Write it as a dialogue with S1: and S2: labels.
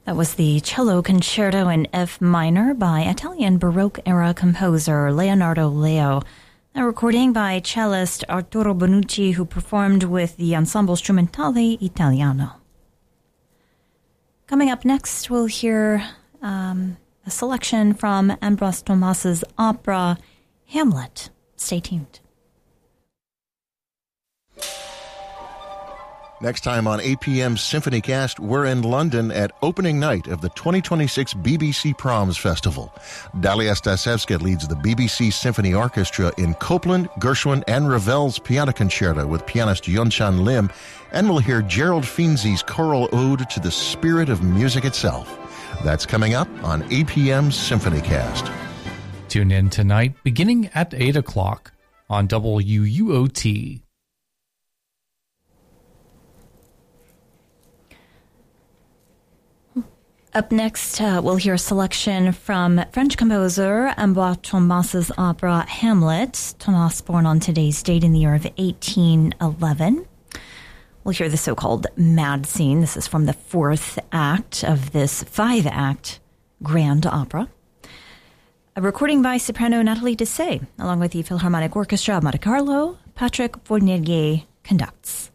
S1: That was the Cello Concerto in F minor by Italian Baroque-era composer Leonardo Leo, a recording by cellist Arturo Bonucci, who performed with the Ensemble Strumentale Italiano. Coming up next, we'll hear a selection from Ambroise Thomas's opera Hamlet. Stay tuned.
S2: Next time on APM's SymphonyCast, we're in London at opening night of the 2026 BBC Proms Festival. Dalia Stasevska leads the BBC Symphony Orchestra in Copland, Gershwin, and Ravel's Piano Concerto with pianist Yunchan Lim, and we'll hear Gerald Finzi's choral ode to the spirit of music itself. That's coming up on APM's SymphonyCast.
S3: Tune in tonight beginning at 8 o'clock on WUOT.
S1: Up next, we'll hear a selection from French composer Ambroise Thomas's opera Hamlet. Thomas, born on today's date in the year of 1811. We'll hear the so-called Mad Scene. This is from the fourth act of this five-act grand opera. A recording by soprano Nathalie Dessay, along with the Philharmonic Orchestra of Monte Carlo. Patrick Fournier conducts.